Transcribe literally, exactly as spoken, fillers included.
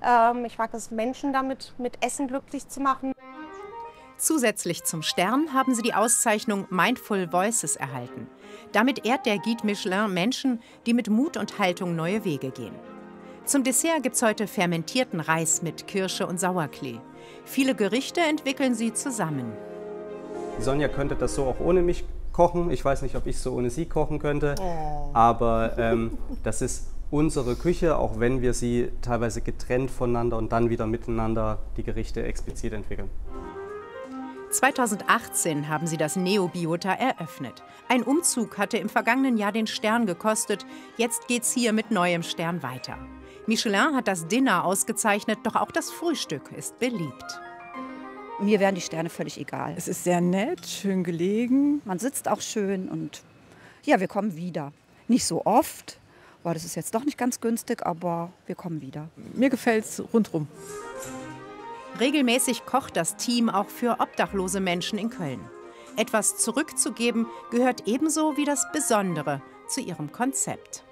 Ähm, ich mag es, Menschen damit mit Essen glücklich zu machen. Zusätzlich zum Stern haben sie die Auszeichnung Mindful Voices erhalten. Damit ehrt der Guide Michelin Menschen, die mit Mut und Haltung neue Wege gehen. Zum Dessert gibt's heute fermentierten Reis mit Kirsche und Sauerklee. Viele Gerichte entwickeln sie zusammen. Die Sonja könnte das so auch ohne mich kochen. Ich weiß nicht, ob ich so ohne sie kochen könnte. Oh. Aber ähm, das ist unsere Küche, auch wenn wir sie teilweise getrennt voneinander und dann wieder miteinander die Gerichte explizit entwickeln. zweitausendachtzehn haben sie das Neobiota eröffnet. Ein Umzug hatte im vergangenen Jahr den Stern gekostet. Jetzt geht's hier mit neuem Stern weiter. Michelin hat das Dinner ausgezeichnet, doch auch das Frühstück ist beliebt. Mir wären die Sterne völlig egal. Es ist sehr nett, schön gelegen. Man sitzt auch schön und ja, wir kommen wieder. Nicht so oft, weil das ist jetzt doch nicht ganz günstig, aber wir kommen wieder. Mir gefällt es rundherum. Regelmäßig kocht das Team auch für obdachlose Menschen in Köln. Etwas zurückzugeben gehört ebenso wie das Besondere zu ihrem Konzept.